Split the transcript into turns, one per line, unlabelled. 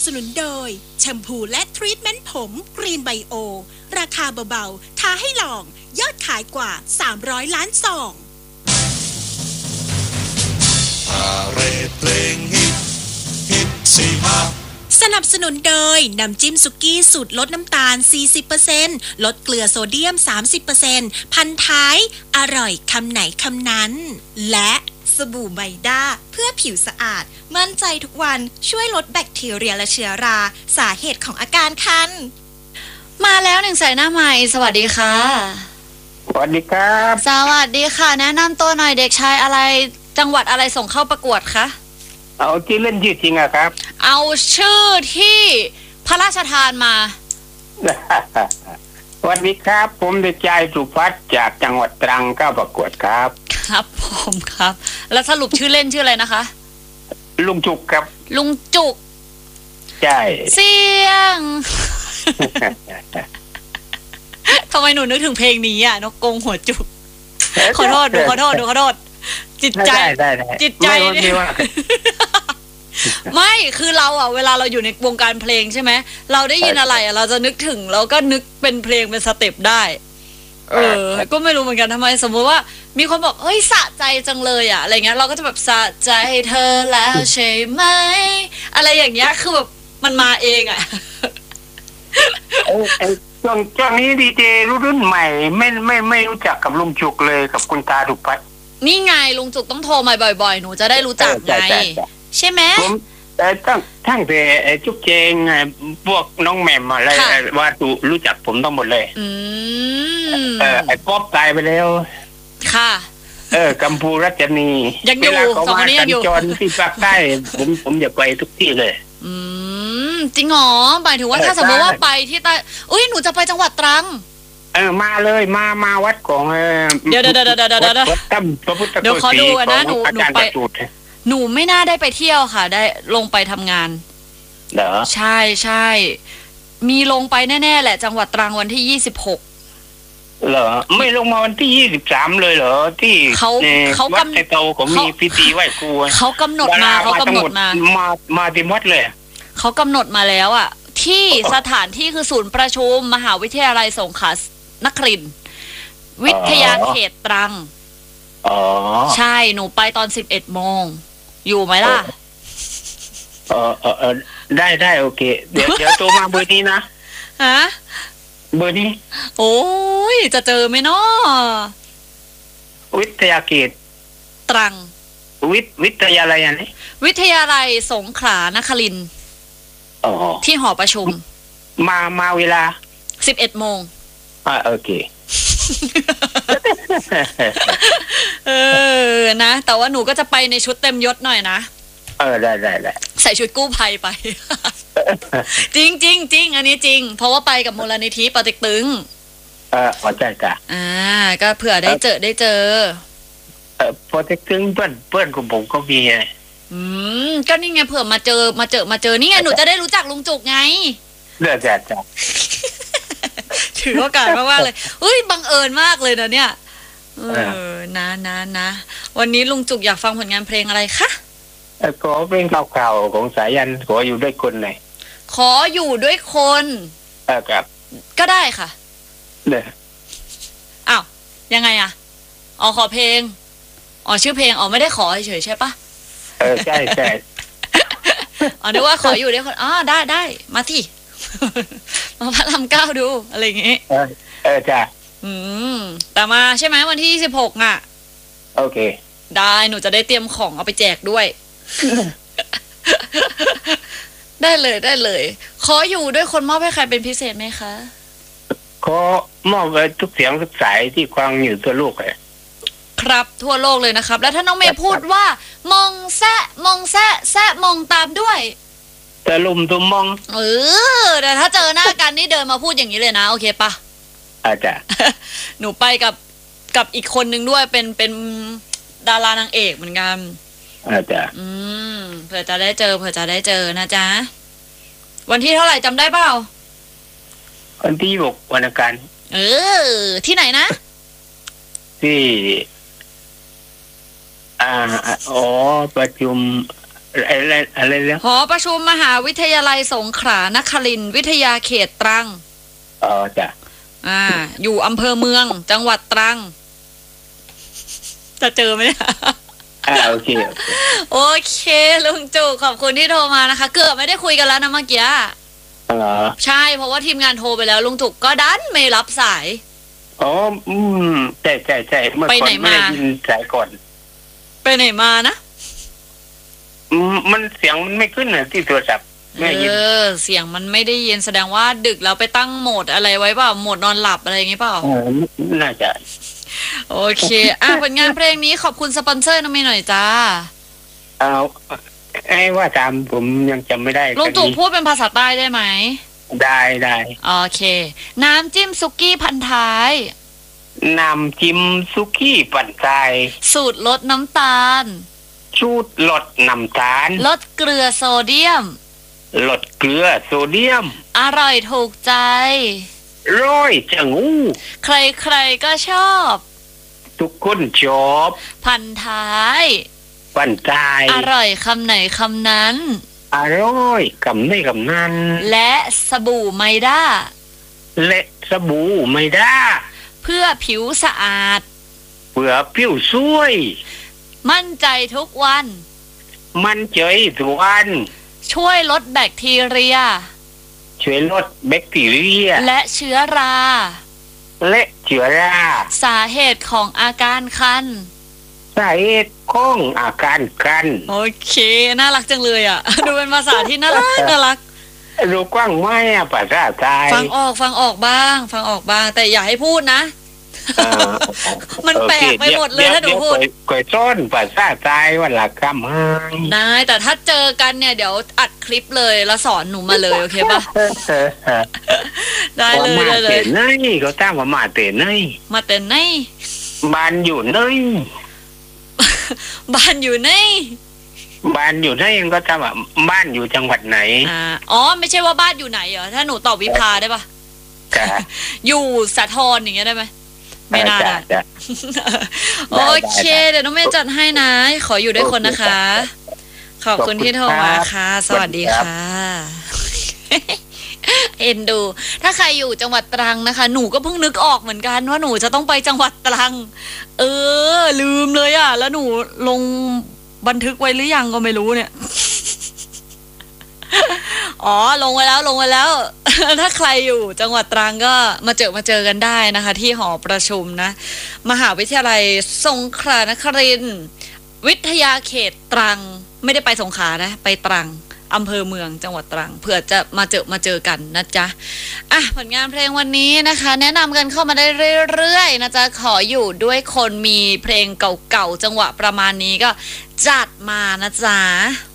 สนุนโดยแชมพูและทรีทเมนต์ผมกรีนไบโอราคาเบาๆท้าให้ลองยอดขายกว่า300ล้านซอง
เพลงฮิตสีมา
สนับสนุนโดยน้ำจิ้มสุกี้สูตรลดน้ำตาล 40% ลดเกลือโซเดียม 30% พันท้ายอร่อยคำไหนคำนั้นและสบู่ไบด้าเพื่อผิวสะอาดมั่นใจทุกวันช่วยลดแบคทีเรียและเชื้อราสาเหตุของอาการคัน
มาแล้วหนึ่งสายหน้าใหม่สวัสดีค่ะ
สวัสดีครับ
สวัสดีค่ะแนะนำตัวหน่อยเด็กชายอะไรจังหวัดอะไรส่งเข้าประกวดคะ
เอาที่เล่นชื่อจริงอะครับ
เอาชื่อที่พระราชทานมา
สวัสดีครับผมเด็กชายสุพัฒน์จากจังหวัดตรังเข้าประกวดครับ
ครับผมครับแล้วสรุปชื่อเล่นชื่ออะไรนะคะ
ลุงจุกครับ
ลุงจุก
ใช่
เสียง ทำไมหนูนึกถึงเพลงนี้อ่ะนกกงหัวจุกขอโทษจิตใจจิตใจไม่คือเราอ่ะเวลาเราอยู่ในวงการเพลงใช่ไหมเราได้ยินอะไรอ่ะเราจะนึกถึงเราก็นึกเป็นเพลงเป็นสเต็ปได้ก็ไม่รู้เหมือนกันทำไมสมมติว่ามีคนบอกเฮ้ยสะใจจังเลยอ่ะอะไรเงี้ยเราก็จะแบบสะใจเธอแล้วใช่ไหมอะไรอย่างเงี้ยคือแบบมันมาเองอ่ะ
ช่วงนี้ดีเจรุ่นใหม่ไม่รู้จักกับลุงจุกเลยกับคุณตาดุพัฒน์
นี่ไงลุงจุกต้องโทรมาบ่อยๆหนูจะได้รู้จักไงใช่ไหม
ผมทั้งแต่จุกเจงพวกน้องแหม่มอะไรว่ารู้จักผมทั้งหมดเลยไอ้ป๊อปตายไปแล้ว
ค่ะ
กัมพูรัชนี
ยังอยู่สองคนนี้ยังอยู่
จรที่ภาคใต้ผมอยากไปทุกที่เลย
จริงหรอหมายถึงว่าถ้าสมมติว่าไปที่ใต้หนูจะไปจังหวัดตรัง
มาเลยมาวัดของ
เดี๋ยว
วัดถ้ำพระพุทธโฆษณ์
เดี๋ยวขอดูนะหนูไปหนูไม่น่าได้ไปเที่ยวค่ะได้ลงไปทำงาน
เหรอ
ใช่มีลงไปแน่ๆแหละจังหวัดตรังวันที่26
เหรอไม่ลงมาวันที่23เลยเหรอที่
เขา
วัดไทโตเขามีพิธีไหว้ครู
เขากำหนดมา
มาที่วัดเลย
เขากำหนดมาแล้วอ่ะที่สถานที่คือศูนย์ประชุมมหาวิทยาลัยสงขลานครินทร์วิทยาเขตตรังใช่หนูไปตอน11 โมงอยู่ไหมล่ะ
ได้โอเคเดี๋ยวโทรมาเบอร์นี้นะ
ฮะ
เบอร์นี้
โอ้ยจะเจอไหมเนาะ
วิทยาเขต
ตรัง
วิทยาลัยอะไร
วิทยาลัยสงขลานครินทร์ที่หอประชุม
มาเวลา
11 โมง
โอเค
นะแต่ว่าหนูก็จะไปในชุดเต็มยศหน่อยนะ
ได้
ใส่ชุดกู้ภัยไป จริงอันนี้จริงเพราะว่าไปกับมูลนิธิปติ๊กตึง
เข้าใจจ้ะ
ก็เผื่อได้เจอ
ปติ๊กตึงเพื่อนของผมก็มี
ก็นี่ไงเผื่อมาเจอนี่ไงหนูจะได้รู้จักลุงจุกไง
จ้ะ
ถือโอกาสมากๆเลยบังเอิญมากเลยนะเนี่ยนะวันนี้ลุงจุกอยากฟังผลงานเพลงอะไรคะ
ขอเพลงเก่าๆของสายันขออยู่ด้วยคนหน่อย
ขออยู่ด้วยคน
ครับ
ก็ได้ค่ะ
เนี่ย
อ้าวยังไงอ่ะขอเพลงชื่อเพลงไม่ได้ขอเฉยใช่ปะ
ใช่
นึกว่าขออยู่ด้วยคนได้มาที่มาพระราม9ดูอะไรอย่างงี้
จ้ะ
แต่มาใช่ไหมวันที่26
โอเค
ได้หนูจะได้เตรียมของเอาไปแจกด้วย ได้เลยขออยู่ด้วยคนมอบให้ใครเป็นพิเศษไหมคะ
ขอมอบไว้ทุกเสียงทุกสายที่ฟังอยู่ทั่วโลกเลย
ครับทั่วโลกเลยนะครับแล้วถ้าน้องเมย์พูดว่ามองแซะมองตามด้วย
ตะลุมตุมมอง
แต่ถ้าเจอหน้ากันนี่เดินมาพูดอย่างนี้เลยนะโอเคปะ
อาจารย์
หนูไปกับอีกคนนึงด้วยเป็นดารานางเอกเหมือนกัน
อาจารย์
เผื่อจะได้เจอนะจ๊ะวันที่เท่าไหร่จำได้เปล่า
วันที่6วันอังคาร
ที่ไหนนะ
ที่ประชุมอะไรแล้ว
หอประชุมมหาวิทยาลัยสงขลานครินทร์วิทยาเขตตรัง
จ้ะ
อยู่อำเภอเมืองจังหวัดตรัง จะเจอไหมเนี่ย
โอเค
โอเคลุงจุกขอบคุณที่โทรมานะคะ เกือบไม่ได้คุยกันแล้วนะเมื่อกี้
เหรอ
ใช่เพราะว่าทีมงานโทรไปแล้วลุงจุกก็ดันไม่รับสาย
อ๋อใช่เมื่อ
ไป
ก่อ
ไหน
นไม่
มา
ได้ยินสายก่อน
ไปไหนมานะ
มันเสียงมันไม่ขึ้นนะที่โทรศัพท์ไม่ยิน
เสียงมันไม่ได้ยินแสดงว่าดึกแล้วไปตั้งโหมดอะไรไว้เปล่าโหมดนอนหลับอะไรอย่างงี้เปล่า
น่าจะ
โอเคผลงานเพลงนี้ขอบคุณสปอนเซอร์น้องเมย์หน่อยจ้า
เอาไอ้ว่าตามผมยังจำไม่ได้
ลุงจุกพูดเป็นภาษาใต้ได้ไหม
ได้
โอเคน้ำจิ้มซุกี้พันท้าย
น้ำจิ้มซุกี้ปั่นใจ
สูตรลดน้ำตาล
ชูดลดน้ำตาล
ลดเกลือโซเดียม
ลดเกลือโซเดียม
อร่อยถูกใจ
ร้อยจะงู
ใครๆก็ชอบ
ทุกคนชอบ
พันท้าย
ปั่นใจ
อร่อยคำไหนคำนั้น
อร่อยกำได้กำนั้น
และสบู่ไมด้า
และสบู่ไม่ได้
เพื่อผิวสะอาด
เพื่อผิวสวย
มั่นใจทุกวัน
มันเจยทุกวัน
ช่วยลดแบคทีเรีย
ช่วยลดแบคทีเรีย
และเชื้อรา
และเชื้อรา
สาเหตุของอาการคัน
สาเหตุของอาการคัน
โอเค น่ารักจังเลยอ่ะ ดูเป็นภาษาที่น่ารัก
รู้กว้างไหมภาษาไทย
ฟังออกบ้าง แต่อย่าให้พูดนะ มันแปลกไปหมดเลยถ้าหนูพูด
ก่อยซ้อนภาษาไทยวันละคำให้
ได้แต่ถ้าเจอกันเนี่ยเดี๋ยวอัดคลิปเลยแล้วสอนหนูมาเลยโอเคปะได้เลย
มาเตะเนยเขาตั้งว่ามาเตะเนย
มาเต้นไหน
บ้านอยู่เนย
บ้านอยู่ไหน
บ้านอยู่เนยก็ตั้งว่าบ้านอยู่จังหวัดไหน
ไม่ใช่ว่าบ้านอยู่ไหนเหรอถ้าหนูตอบวิภาได้ปะ
จ้ะ
อยู่สาทรอย่างเงี้ยได้ไหมไม่น่าได้
จ้ะ
โอเคเดี๋ยวน้องเมย์จัดให้นะขออยู่ด้วยคนนะคะ ขอบคุณที่โทรมาค่ะสวัสดีค่ะเอ็นดูถ้าใครอยู่จังหวัดตรังนะคะหนูก็เพิ่งนึกออกเหมือนกันว่าหนูจะต้องไปจังหวัดตรังลืมเลยอ่ะแล้วหนูลงบันทึกไว้หรือยังก็ไม่รู้เนี่ยลงไว้แล้ว ถ้าใครอยู่จังหวัดตรังก็มาเจอกันได้นะคะ ที่หอประชุมนะมหาวิทยาลัยสงขลานครินทร์วิทยาเขตตรังไม่ได้ไปสงขลานะไปตรังอำเภอเมืองจังหวัดตรังเผื่อจะมาเจอกันนะจ๊ะผลงานเพลงวันนี้นะคะแนะนำกันเข้ามาได้เรื่อยๆนะจ๊ะขออยู่ด้วยคนมีเพลงเก่าๆจังหวะประมาณนี้ก็จัดมานะจ๊ะ